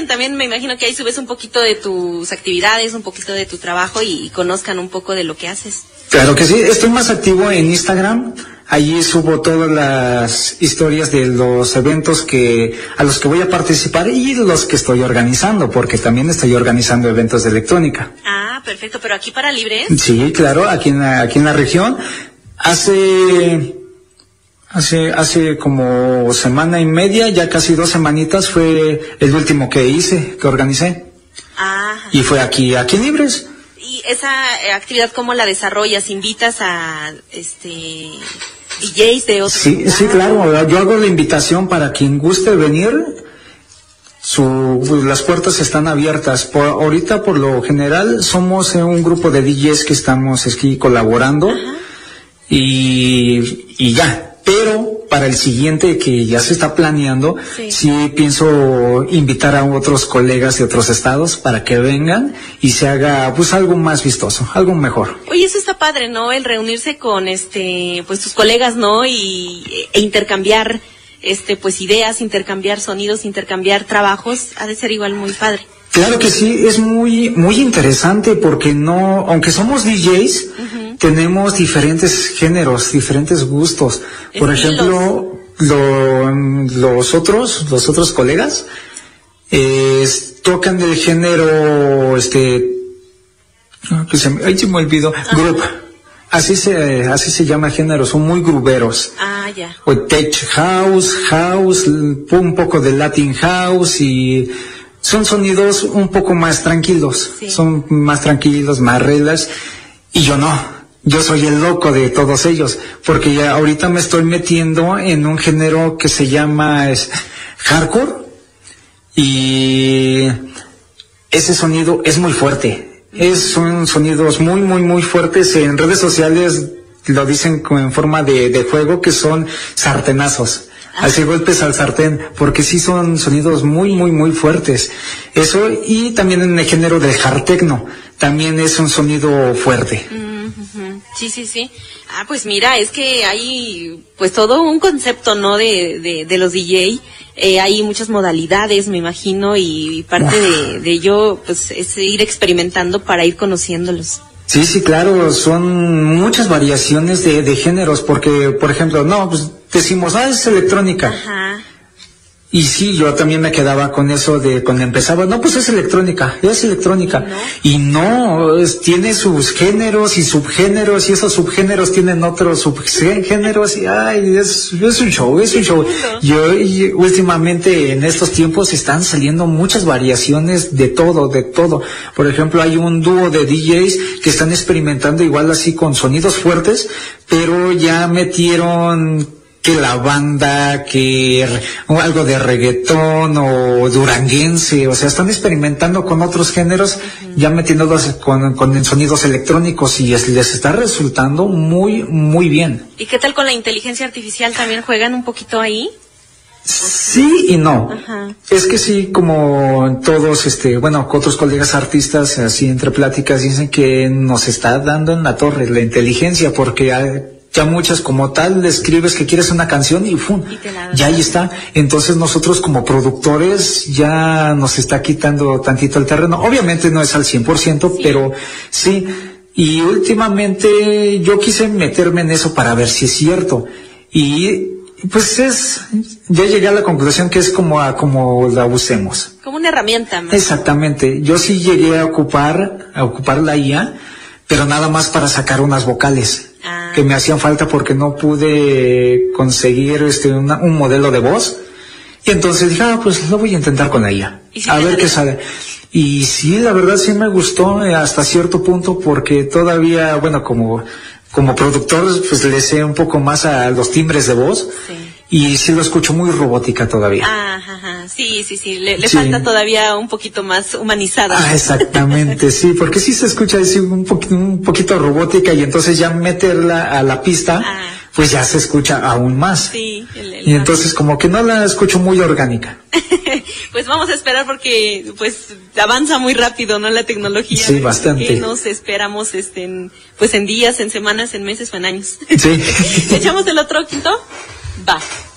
conozcan también, me imagino que ahí subes un poquito de tus actividades, un poquito de tu trabajo y conozcan un poco de lo que haces. Claro que sí, estoy más activo en Instagram. Allí subo todas las historias de los eventos a los que voy a participar y los que estoy organizando, porque también estoy organizando eventos de electrónica. Ah, perfecto, pero aquí para Libres. Sí, claro, aquí en la región. Hace como semana y media, ya casi 2 semanitas, fue el último que organicé. Ah. Y fue aquí en Libres. ¿Y esa actividad cómo la desarrollas? ¿Invitas a DJs de otros? Sí, claro. Yo hago la invitación para quien guste venir. Las puertas están abiertas. Ahorita, por lo general, somos un grupo de DJs que estamos aquí colaborando. Ajá. Y ya. Pero para el siguiente, que ya se está planeando, sí pienso invitar a otros colegas de otros estados para que vengan y se haga pues algo más vistoso, algo mejor. Oye, eso está padre, ¿no? El reunirse con pues tus colegas, ¿no? E intercambiar pues ideas, intercambiar sonidos, intercambiar trabajos, ha de ser igual muy padre. Claro que sí, es muy muy interesante porque aunque somos DJs, uh-huh, tenemos diferentes géneros, diferentes gustos. Por ejemplo, los otros colegas tocan del género ahí se me olvidó, group. Así se llama el género, son muy gruberos. Ah, ya. O tech house, un poco de Latin house y son sonidos un poco más tranquilos, sí. Son más tranquilos, más relax, y yo soy el loco de todos ellos, porque ya ahorita me estoy metiendo en un género que se llama hardcore, y ese sonido es muy fuerte, son sonidos muy, muy, muy fuertes. En redes sociales lo dicen en forma de juego, que son sartenazos. Hace golpes al sartén, porque sí son sonidos muy, muy, muy fuertes. Eso, y también en el género del hard techno, también es un sonido fuerte. Uh-huh. Sí. Ah, pues mira, es que hay pues todo un concepto, ¿no? De los DJ. Hay muchas modalidades, me imagino, y parte de ello pues es ir experimentando para ir conociéndolos. Sí, claro, son muchas variaciones de géneros, porque, por ejemplo, pues decimos, es electrónica. Ajá. Y sí, yo también me quedaba con eso de cuando empezaba, pues es electrónica. ¿No? Y no, tiene sus géneros y subgéneros, y esos subgéneros tienen otros subgéneros, y es un show. Y últimamente en estos tiempos están saliendo muchas variaciones de todo. Por ejemplo, hay un dúo de DJs que están experimentando igual así con sonidos fuertes, pero ya metieron que la banda, que algo de reggaetón o duranguense, o sea, están experimentando con otros géneros, uh-huh, ya metiéndolos con sonidos electrónicos, y les está resultando muy, muy bien. ¿Y qué tal con la inteligencia artificial? ¿También juegan un poquito ahí? Sí y no. Ajá. Es que sí, como todos, otros colegas artistas, así entre pláticas, dicen que nos está dando en la torre la inteligencia, porque ya muchas como tal le escribes que quieres una canción y ¡fum! Ya ahí está. Entonces nosotros como productores ya nos está quitando tantito el terreno. Obviamente no es al 100%, sí, pero sí. Y últimamente yo quise meterme en eso para ver si es cierto. Y pues ya llegué a la conclusión que es como la usemos. Como una herramienta más. Exactamente. Yo sí llegué a ocupar la IA, pero nada más para sacar unas vocales. Que me hacían falta porque no pude conseguir un modelo de voz, y entonces dije, pues lo voy a intentar con ella, a ver qué sale. Y sí, la verdad sí me gustó hasta cierto punto, porque todavía, como productor, pues le sé un poco más a los timbres de voz. Sí. Y sí lo escucho muy robótica todavía. Ajá, sí. Le falta todavía un poquito más humanizada. Exactamente, sí, porque sí se escucha así un poquito robótica, y entonces ya meterla a la pista, pues ya se escucha aún más. Sí. Y entonces como que no la escucho muy orgánica. Pues vamos a esperar, porque pues avanza muy rápido, ¿no? La tecnología. Sí, bastante. Que nos esperamos pues en días, en semanas, en meses o en años. Sí. ¿Echamos el otro quinto? Va.